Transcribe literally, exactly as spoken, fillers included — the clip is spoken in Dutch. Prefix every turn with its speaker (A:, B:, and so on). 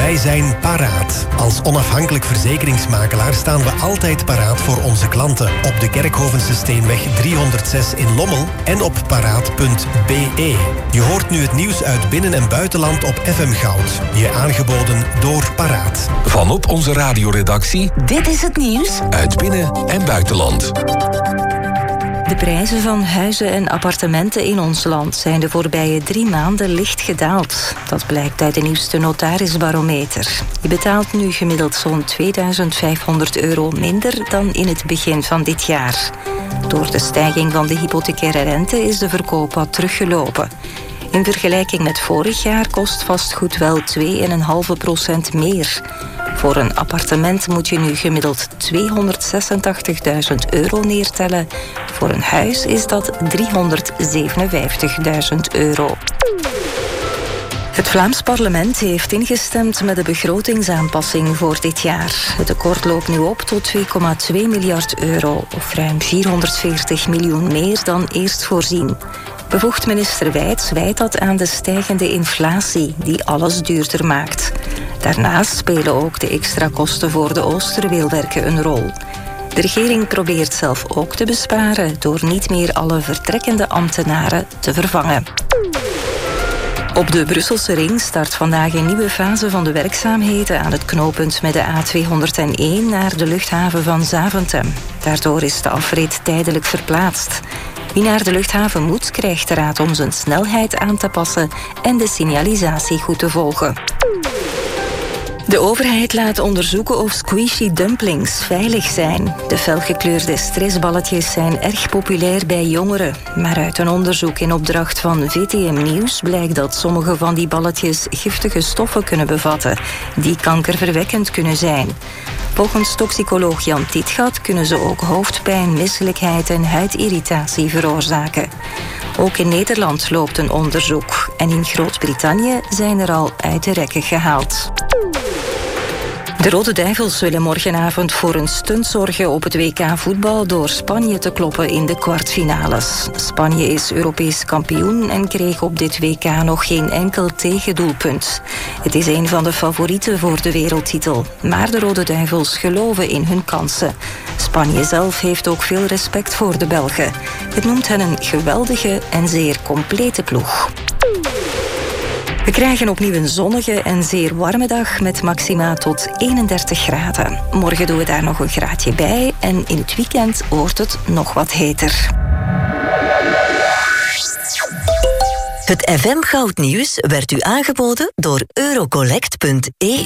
A: Wij zijn paraat. Als onafhankelijk verzekeringsmakelaar staan we altijd paraat voor onze klanten. Op de Kerkhovense Steenweg driehonderdzes in Lommel en op paraat punt b e. Je hoort nu het nieuws uit binnen- en buitenland op F M Goud. Je aangeboden door Paraat.
B: Vanop onze radioredactie.
C: Dit is het nieuws
B: uit binnen- en buitenland.
C: De prijzen van huizen en appartementen in ons land zijn de voorbije drie maanden licht gedaald. Dat blijkt uit de nieuwste notarisbarometer. Je betaalt nu gemiddeld zo'n tweeduizend vijfhonderd euro minder dan in het begin van dit jaar. Door de stijging van de hypothecaire rente is de verkoop wat teruggelopen. In vergelijking met vorig jaar kost vastgoed wel twee komma vijf procent meer. Voor een appartement moet je nu gemiddeld tweehonderdzesentachtigduizend euro neertellen. Voor een huis is dat driehonderdzevenenvijftigduizend euro. Het Vlaams parlement heeft ingestemd met de begrotingsaanpassing voor dit jaar. Het tekort loopt nu op tot twee komma twee miljard euro, of ruim vierhonderdveertig miljoen meer dan eerst voorzien. Bevoegd minister Wijts wijt dat aan de stijgende inflatie, die alles duurder maakt. Daarnaast spelen ook de extra kosten voor de Oosterweelwerken een rol. De regering probeert zelf ook te besparen door niet meer alle vertrekkende ambtenaren te vervangen. Op de Brusselse ring start vandaag een nieuwe fase van de werkzaamheden aan het knooppunt met de A tweehonderdéén naar de luchthaven van Zaventem. Daardoor is de afrit tijdelijk verplaatst. Wie naar de luchthaven moet, krijgt de raad om zijn snelheid aan te passen en de signalisatie goed te volgen. De overheid laat onderzoeken of squishy dumplings veilig zijn. De felgekleurde stressballetjes zijn erg populair bij jongeren. Maar uit een onderzoek in opdracht van V T M Nieuws blijkt dat sommige van die balletjes giftige stoffen kunnen bevatten, die kankerverwekkend kunnen zijn. Volgens toxicoloog Jan Tietgat kunnen ze ook hoofdpijn, misselijkheid en huidirritatie veroorzaken. Ook in Nederland loopt een onderzoek en in Groot-Brittannië zijn er al uit de rekken gehaald. De Rode Duivels willen morgenavond voor een stunt zorgen op het W K voetbal door Spanje te kloppen in de kwartfinales. Spanje is Europees kampioen en kreeg op dit W K nog geen enkel tegendoelpunt. Het is een van de favorieten voor de wereldtitel, maar de Rode Duivels geloven in hun kansen. Spanje zelf heeft ook veel respect voor de Belgen. Het noemt hen een geweldige en zeer complete ploeg. We krijgen opnieuw een zonnige en zeer warme dag met maxima tot eenendertig graden. Morgen doen we daar nog een graadje bij en in het weekend wordt het nog wat heter.
D: Het F M Goud Nieuws werd u aangeboden door eurocollect punt e u.